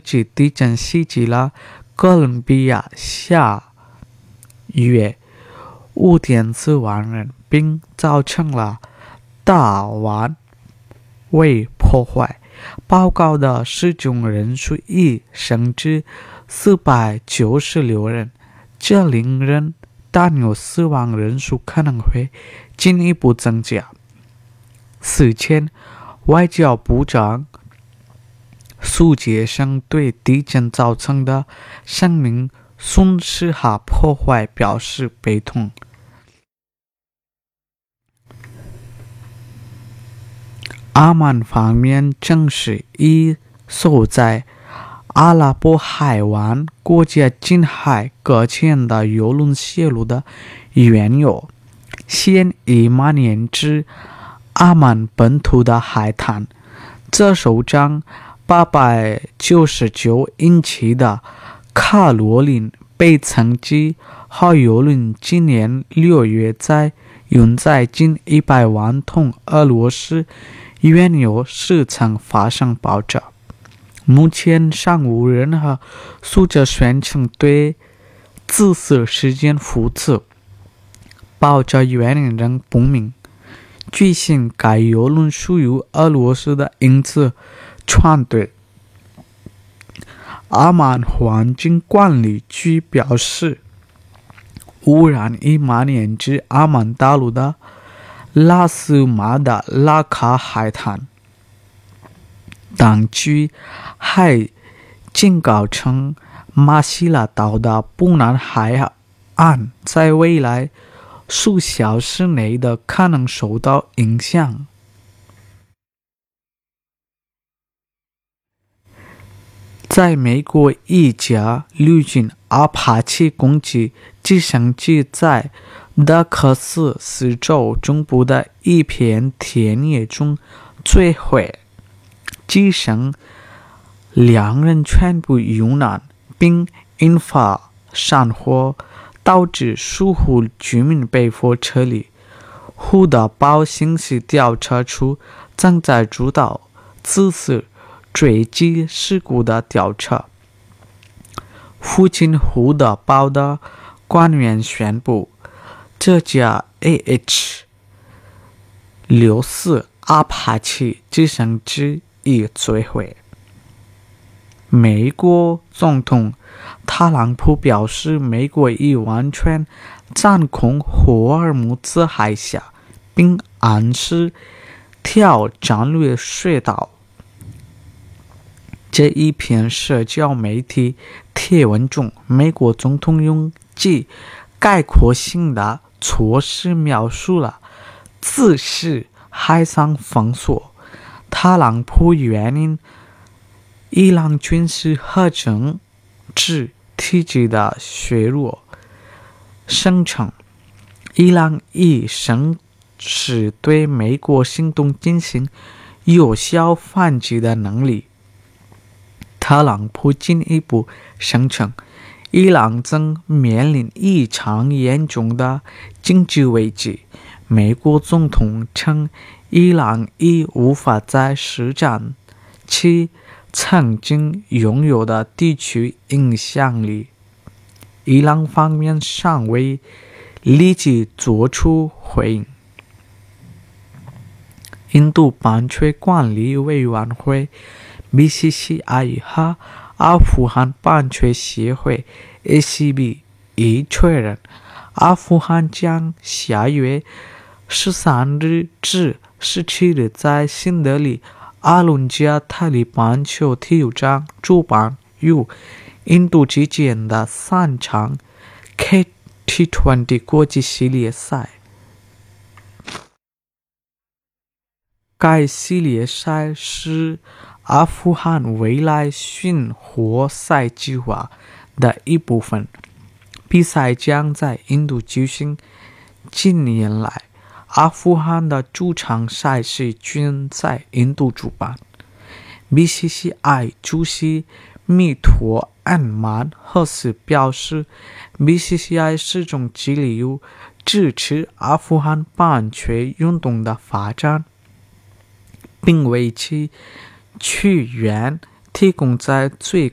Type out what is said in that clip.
级地震袭击了哥伦比亚下约5.4万人，并造成了大范围破坏。报告的失踪人数已升至496人，这令人担忧死亡人数可能会进一步增加。此前，外交部长苏杰生对地震造成的生命损失和破坏表示悲痛。阿曼方面证实，一艘在阿拉伯海湾国家近海搁浅的油轮泄露的原油，现已蔓延至阿曼本土的海滩。这艘装899英尺的卡罗琳贝层级号油轮今年6月在运载近100万桶俄罗斯原油时曾发生爆炸。目前尚无任何诉者宣称对自死事件负责，爆炸原因仍不明。据悉，该油轮属于俄罗斯的英资船队。阿曼环境管理局表示，污染已蔓延至阿曼大陆的拉斯马的拉卡海滩。当局还警告称，马西拉岛的布南海岸在未来数小时内的可能受到影响。在美国一架陆军阿帕奇攻击直升机在德克萨斯州中部的一片田野中坠毁，机上2人全部遇难，并引发山火，导致数户居民被迫撤离。胡德堡信息调查处正在主导此次坠机事故的调查。附近胡德堡的官员宣布，这架 AH-64 阿帕奇直升机已坠毁。美国总统特朗普表示，美国已完全掌控霍尔木兹海峡，并暗示挑战略水道。这一篇社交媒体贴文中，美国总统用极概括性的措施描述了自是海上封锁。特朗普援引伊朗军事和政治体制的削弱，声称伊朗已丧失对美国行动进行有效反击的能力。特朗普进一步声称，伊朗正面临异常严重的经济危机。美国总统称，伊朗已无法再施展其曾经拥有的地区影响力。伊朗方面尚未立即作出回应。印度版权管理委员会 BCCI 和阿富汗版权协会 ACB 已确认，阿富汗将下月13日至17日在新德里阿伦加塔利班球体育场主办与印度之间的3场 K-T20 国际系列赛。该系列赛是阿富汗未来巡回赛计划的一部分，比赛将在印度举行。近年来，阿富汗的主场赛事均在印度主办。BCCI 主席米托安曼赫斯表示， BCCI 始终致力于支持阿富汗版权运动的发展，并为其球员提供在最